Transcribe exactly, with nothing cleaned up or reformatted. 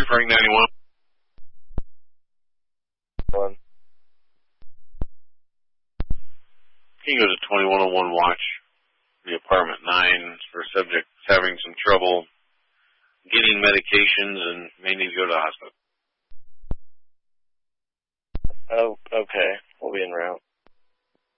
Frank ninety-one. One. He goes to twenty-one oh one watch, the apartment nine, for subject having some trouble getting medications and may need to go to the hospital. Oh, okay. We'll be en route.